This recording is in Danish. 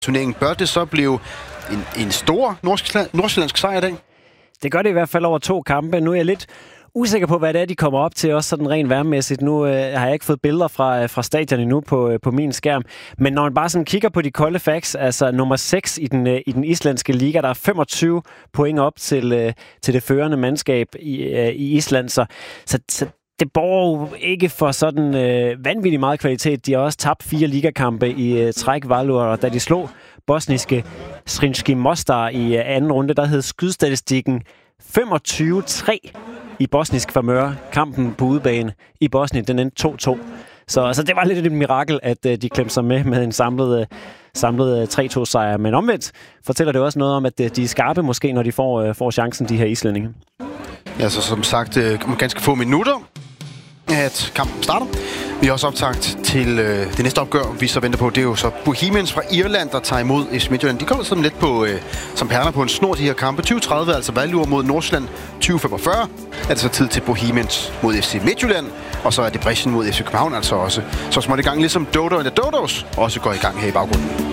turneringen. Bør det så blive en stor nordsjællandsk sejr i dag? Det gør det i hvert fald over 2 kampe. Nu er jeg lidt usikker på, hvad det er, de kommer op til, også sådan rent værmæssigt. Nu har jeg ikke fået billeder fra stadion endnu på min skærm. Men når man bare sådan kigger på de kolde facts, altså nummer 6 i den islandske liga, der er 25 point op til det førende mandskab i Island. Så det borger jo ikke for sådan vanvittigt meget kvalitet. De har også tabt 4 ligakampe i træk, Valur, og da de slog bosniske Sremski Mostar i anden runde, der hed skydstatistikken 25-3 i bosnisk favør. Kampen på udebane i Bosnien, den endte 2-2. Så det var lidt et mirakel, at de klemte sig med en samlet 3-2-sejr. Men omvendt fortæller det også noget om, at de er skarpe måske, når de får chancen, de her islændinge. Ja, så som sagt, om ganske få minutter, at kampen starter. Vi har også optagt til det næste opgør, vi så venter på. Det er jo så Bohemians fra Irland, der tager imod FC Midtjylland. De kommer sådan lidt på, som perler på en snor, de her kampe. 20:30, altså Valur mod Nordsjælland. 20:45 er det så tid til Bohemians mod FC Midtjylland. Og så er det Brescia mod FC København altså også. Så småt i gang, ligesom Dodo and the Dodos også går i gang her i baggrunden.